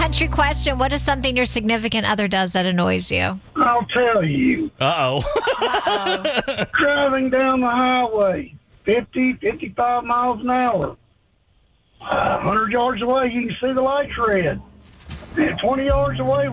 country question. What is something your significant other does that annoys you? I'll tell you. Uh-oh. Driving down the highway, 50, 55 miles an hour. 100 yards away, you can see the lights red. And 20 yards away,